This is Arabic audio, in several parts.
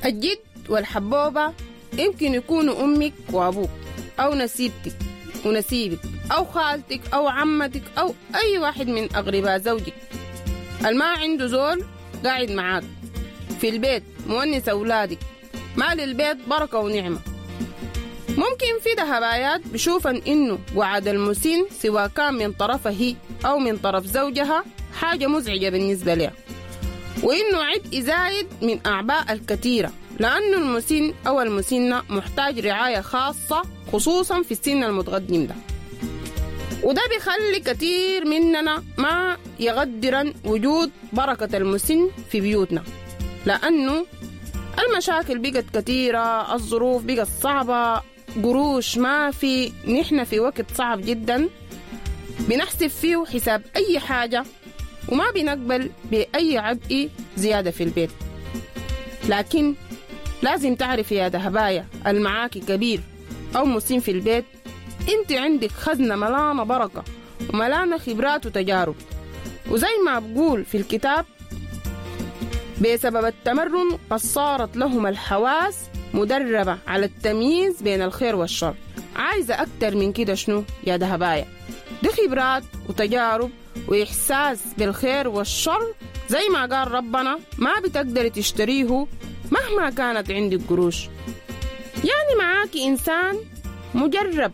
الجد والحبوبة يمكن يكونوا أمك وأبوك أو نسيبتك ونسيبك أو خالتك أو عمتك أو أي واحد من أقرباء زوجك. الما عنده زول قاعد معاك في البيت مونس أولادك، ما للبيت بركة ونعمة. ممكن في دهبايات بشوفن إنه وعد المسن سواء كان من طرفها هي أو من طرف زوجها حاجة مزعجة بالنسبة لها، وإنه عبء زايد من أعباء الكثيرة، لأنه المسن أو المسنة محتاج رعاية خاصة خصوصا في السن المتقدم ده. وده بيخلي كتير مننا ما يقدرن وجود بركة المسن في بيوتنا، لأنه المشاكل بقت كتيرة، الظروف بقت صعبة، قروش ما في، نحن في وقت صعب جدا بنحسب فيه حساب أي حاجة وما بنقبل بأي عبء زيادة في البيت. لكن لازم تعرف يا دهبايا المعاكي كبير أو مسن في البيت، انت عندك خزنة ملانة بركة وملانة خبرات وتجارب، وزي ما بقول في الكتاب بسبب التمرن قد صارت لهم الحواس مدربة على التمييز بين الخير والشر. عايزة أكتر من كده شنو يا دهبايا؟ دي خبرات وتجارب وإحساس بالخير والشر، زي ما قال ربنا ما بتقدر تشتريه مهما كانت عندك قروش. يعني معاكي إنسان مجرب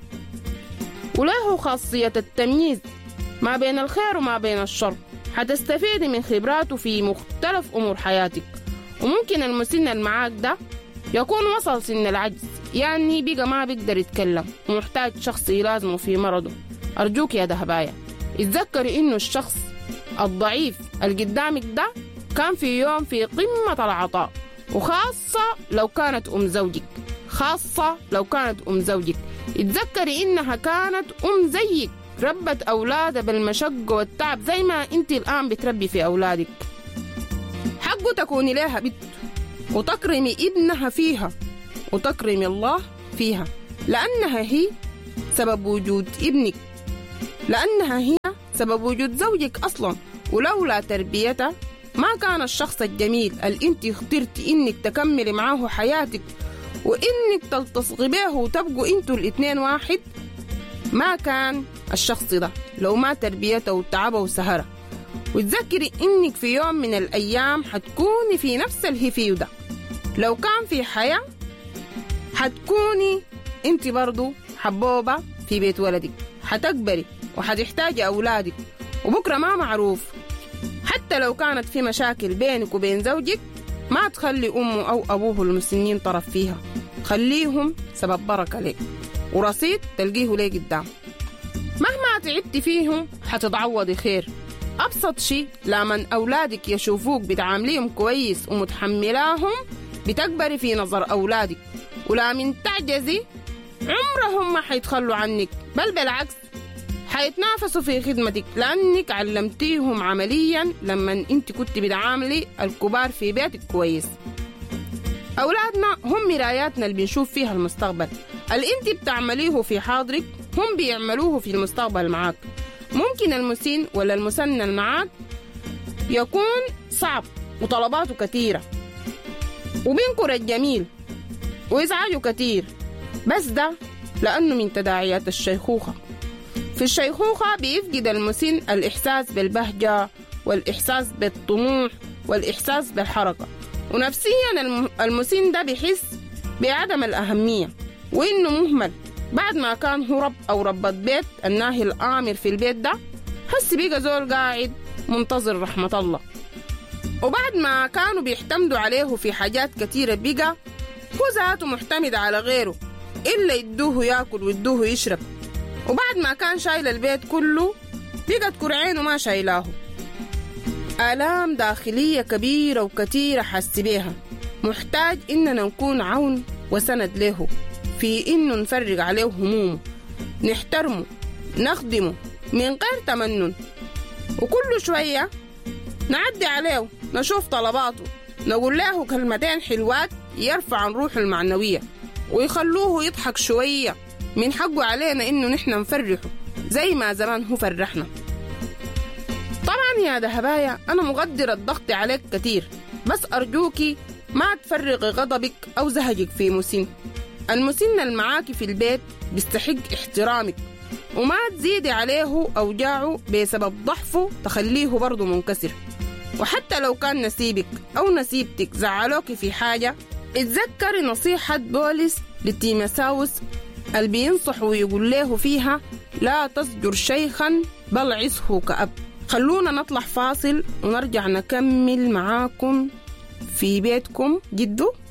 وله خاصية التمييز ما بين الخير وما بين الشر، حتستفيد من خبراته في مختلف أمور حياتك. وممكن المسن المعاك ده يكون وصل سن العجز، يعني بقى ما بيقدر يتكلم ومحتاج شخص يلازمه في مرضه. أرجوك يا دهبايا اتذكري إنه الشخص الضعيف القدامك ده كان في يوم في قمة العطاء، وخاصة لو كانت أم زوجك اتذكري إنها كانت أم زيك، ربت أولادها بالمشق والتعب زي ما أنت الآن بتربي في أولادك. حقه تكوني لها بنت وتكرمي ابنها فيها وتكرمي الله فيها، لأنها هي سبب وجود ابنك، لأنها هي سبب وجود زوجك أصلا. ولولا تربيتها ما كان الشخص الجميل اللي انت اخترتي انك تكملي معاه حياتك وانك تلتصقي به وتبقوا انتوا الاثنين واحد، ما كان الشخص ده لو ما تربيته وتعبه وسهره. وتذكري انك في يوم من الايام حتكوني في نفس الهفيو ده، لو كان في حياة حتكوني انت برضو حبوبة في بيت ولدك، حتكبري وحتحتاجي أولادك، وبكرة ما معروف حتى لو كانت في مشاكل بينك وبين زوجك ما تخلي أمه أو أبوه المسنين طرف فيها، خليهم سبب بركة لك ورصيد تلقيه ليه قدام. مهما تعبت فيهم حتتعوضي خير. أبسط شيء لمن أولادك يشوفوك بتعامليهم كويس ومتحملاهم بتكبري في نظر أولادك، ولا من تعجزي عمرهم ما حيتخلوا عنك، بل بالعكس حيتنافسوا في خدمتك لأنك علمتيهم عمليا لما انت كنت بتعاملي الكبار في بيتك كويس. أولادنا هم مراياتنا اللي بنشوف فيها المستقبل، اللي انت بتعمليه في حاضرك هم بيعملوه في المستقبل معاك. ممكن المسن ولا المسنة معاك يكون صعب وطلباته كثيرة وبينكر الجميل ويزعجه كتير، بس ده لأنه من تداعيات الشيخوخة. في الشيخوخة بيفقد المسن الإحساس بالبهجة والإحساس بالطموح والإحساس بالحركة، ونفسيا المسن ده بيحس بعدم الأهمية وإنه مهمل. بعد ما كان هو رب أو ربة بيت الناهي الآمر في البيت ده، هسي بيقى زول قاعد منتظر رحمة الله. وبعد ما كانوا بيحتمدوا عليه في حاجات كتيرة بيقى هو ذاته معتمد على غيره، إلا يدوه ياكل ويدوه يشرب. وبعد ما كان شايل البيت كله بقت كرعينه ما شايلاه. آلام داخلية كبيرة وكتيرة حس بيها، محتاج إننا نكون عون وسند له في إنه نفرق عليه همومه، نحترمه، نخدمه من غير تمنن، وكل شوية نعدي عليه نشوف طلباته، نقول له كلمتين حلوات يرفع عن روحه المعنوية ويخلوه يضحك شوية. من حقه علينا إنه نحن نفرحه زي ما زمان هو فرحنا. طبعا يا دهبايا أنا مقدر الضغط عليك كتير، بس أرجوكي ما تفرغ غضبك أو زهجك في مسن. المسن المعاكي في البيت بيستحق احترامك، وما تزيدي عليه أوجاعه بسبب ضعفه تخليه برضو منكسر. وحتى لو كان نسيبك أو نسيبتك زعلوك في حاجة، اتذكري نصيحة بولس لتيمساوس اللي بينصح ويقول له فيها: لا تزجر شيخا بل عظه كأب. خلونا نطلع فاصل ونرجع نكمل معاكم في بيتكم جدو.